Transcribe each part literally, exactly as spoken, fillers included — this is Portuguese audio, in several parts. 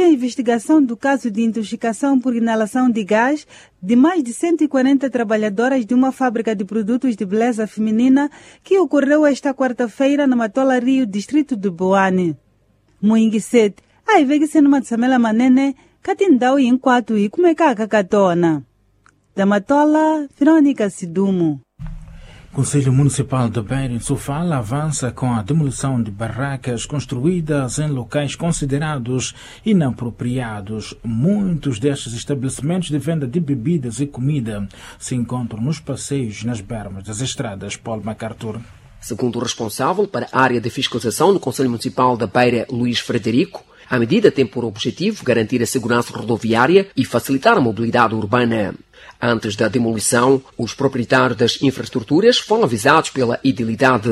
a investigação do caso de intoxicação por inalação de gás de mais de cento e quarenta trabalhadoras de uma fábrica de produtos de beleza feminina que ocorreu esta quarta-feira na Matola Rio, distrito de Boane. Muingiset, ai vegi sendo matsamela manene, katindau inquatu e como é que a cacatona. Da Matola, Verônica Sidumo. O Conselho Municipal de Beira em Sofala avança com a demolição de barracas construídas em locais considerados inapropriados. Muitos destes estabelecimentos de venda de bebidas e comida se encontram nos passeios nas bermas das estradas. Paulo MacArthur. Segundo o responsável para a área de fiscalização do Conselho Municipal da Beira, Luís Frederico, a medida tem por objetivo garantir a segurança rodoviária e facilitar a mobilidade urbana. Antes da demolição, os proprietários das infraestruturas foram avisados pela idilidade.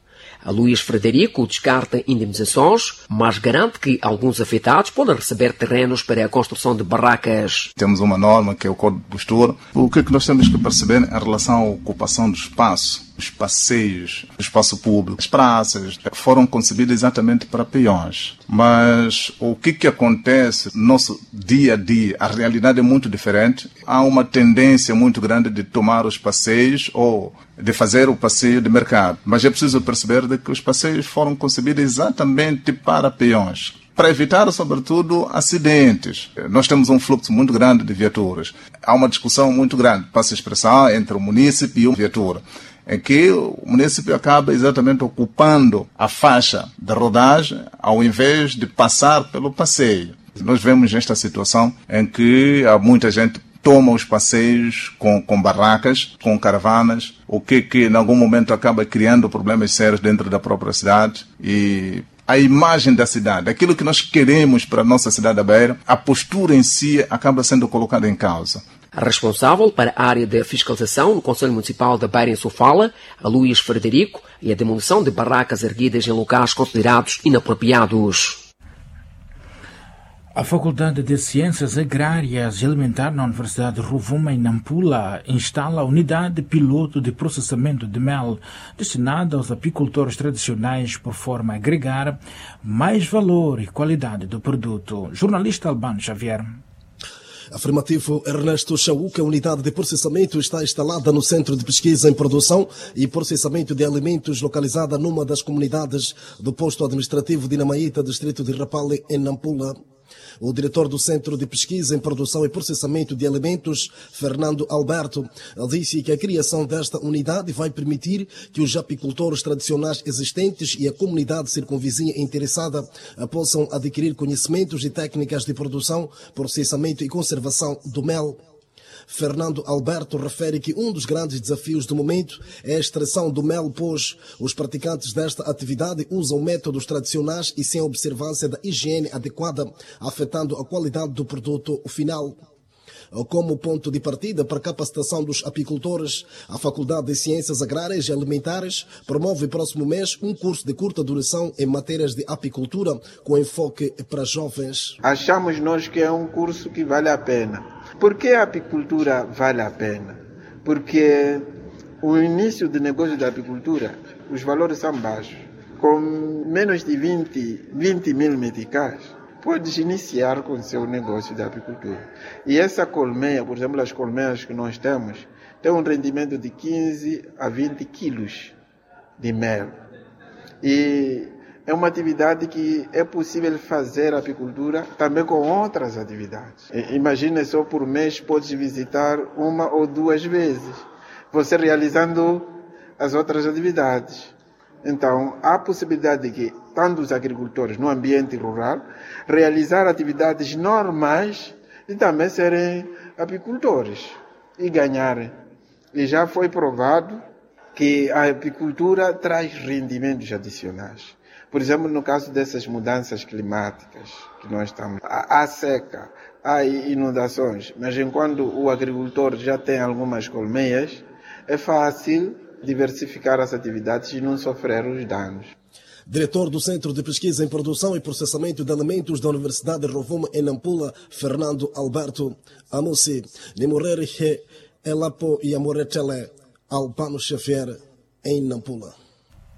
A Luís Frederico descarta indemnizações, mas garante que alguns afetados podem receber terrenos para a construção de barracas. Temos uma norma que é o Código de Postura. O que é que nós temos que perceber em relação à ocupação do espaço? Os passeios, o espaço público, as praças foram concebidas exatamente para peões. Mas o que que acontece no nosso dia a dia? A realidade é muito diferente. Há uma tendência muito grande de tomar os passeios ou de fazer o passeio de mercado. Mas é preciso perceber de que os passeios foram concebidos exatamente para peões, para evitar, sobretudo, acidentes. Nós temos um fluxo muito grande de viaturas. Há uma discussão muito grande, passa a expressar, entre o munícipe e a viatura, em que o município acaba exatamente ocupando a faixa de rodagem ao invés de passar pelo passeio. Nós vemos esta situação em que há muita gente toma os passeios com, com barracas, com caravanas, o que que em algum momento acaba criando problemas sérios dentro da própria cidade e a imagem da cidade, aquilo que nós queremos para a nossa cidade da Beira, a postura em si acaba sendo colocada em causa. A responsável para a área de fiscalização no Conselho Municipal da Beira em Sofala, a Luís Frederico, e a demolição de barracas erguidas em locais considerados inapropriados. A Faculdade de Ciências Agrárias e Alimentar na Universidade de Rovuma, em Nampula, instala a unidade piloto de processamento de mel destinada aos apicultores tradicionais por forma a agregar mais valor e qualidade do produto. Jornalista Albano Xavier. Afirmativo Ernesto Chauca, a unidade de processamento está instalada no Centro de Pesquisa em Produção e Processamento de Alimentos, localizada numa das comunidades do posto administrativo de Namaíta, distrito de Rapale, em Nampula. O diretor do Centro de Pesquisa em Produção e Processamento de Alimentos, Fernando Alberto, disse que a criação desta unidade vai permitir que os apicultores tradicionais existentes e a comunidade circunvizinha interessada possam adquirir conhecimentos e técnicas de produção, processamento e conservação do mel. Fernando Alberto refere que um dos grandes desafios do momento é a extração do mel, pois os praticantes desta atividade usam métodos tradicionais e sem observância da higiene adequada, afetando a qualidade do produto final. Como ponto de partida para a capacitação dos apicultores, a Faculdade de Ciências Agrárias e Alimentares promove próximo mês um curso de curta duração em matérias de apicultura com enfoque para jovens. Achamos nós que é um curso que vale a pena. Por que a apicultura vale a pena? Porque o início do negócio da apicultura, os valores são baixos. Com menos de vinte mil meticais, podes iniciar com o seu negócio de apicultura. E essa colmeia, por exemplo, as colmeias que nós temos, tem um rendimento de quinze a vinte quilos de mel. E é uma atividade que é possível fazer apicultura também com outras atividades. Imagina só por mês podes visitar uma ou duas vezes, você realizando as outras atividades. Então, há a possibilidade de que tanto os agricultores no ambiente rural realizar atividades normais e também serem apicultores e ganharem. E já foi provado que a apicultura traz rendimentos adicionais. Por exemplo, no caso dessas mudanças climáticas que nós estamos, há seca, há inundações, mas enquanto o agricultor já tem algumas colmeias, é fácil diversificar as atividades e não sofrer os danos. Diretor do Centro de Pesquisa em Produção e Processamento de Alimentos da Universidade de Rovuma, em Nampula, Fernando Alberto Anusi. Nimorerhe Elapo e Amoretele Albano Xavier, em Nampula.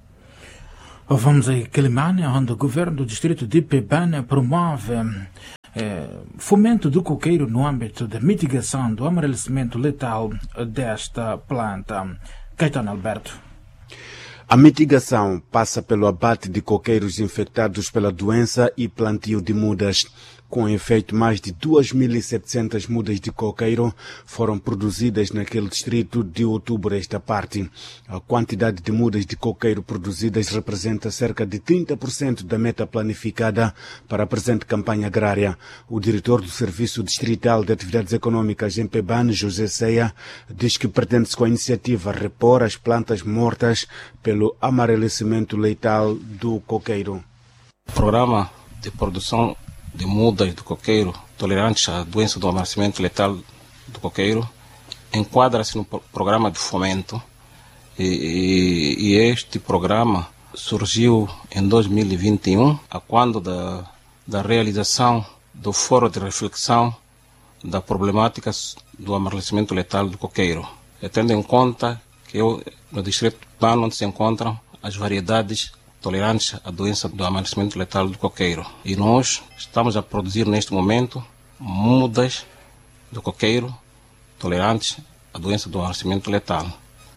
Vamos a Quelimane, onde o governo do distrito de Pebane promove eh, fomento do coqueiro no âmbito da mitigação do amarelecimento letal desta planta. Caetano Alberto. A mitigação passa pelo abate de coqueiros infectados pela doença e plantio de mudas. Com efeito, mais de duas mil e setecentas mudas de coqueiro foram produzidas naquele distrito de outubro a esta parte. A quantidade de mudas de coqueiro produzidas representa cerca de trinta por cento da meta planificada para a presente campanha agrária. O diretor do Serviço Distrital de Atividades Econômicas em Pebane, José Ceia, diz que pretende-se com a iniciativa repor as plantas mortas pelo amarelecimento letal do coqueiro. O programa de produção de mudas do coqueiro tolerantes à doença do amarelecimento letal do coqueiro enquadra-se no programa de fomento e, e, e este programa surgiu em dois mil e vinte e um, a quando da, da realização do fórum de reflexão da problemática do amarelecimento letal do coqueiro, e tendo em conta que eu, no distrito de Pano, onde se encontram as variedades tolerantes à doença do amarelecimento letal do coqueiro. E nós estamos a produzir neste momento mudas do coqueiro tolerantes à doença do amarelecimento letal.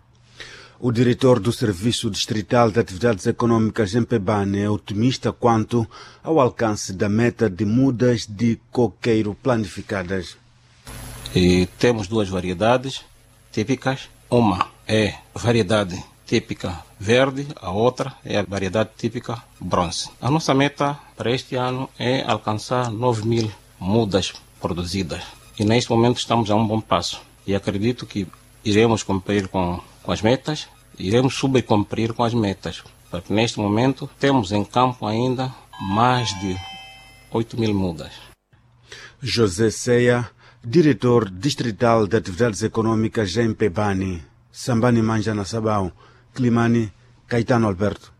O diretor do Serviço Distrital de Atividades Econômicas em Pebane é otimista quanto ao alcance da meta de mudas de coqueiro planificadas. E temos duas variedades típicas. Uma é variedade típica verde, a outra é a variedade típica bronze. A nossa meta para este ano é alcançar nove mil mudas produzidas. E neste momento estamos a um bom passo. E acredito que iremos cumprir com, com as metas, iremos subcumprir com as metas. Porque neste momento temos em campo ainda mais de oito mil mudas. José Ceia, diretor distrital de Atividades Econômicas em Pebane. Sambani Manja na Sabão. Climani, Caetano Alberto.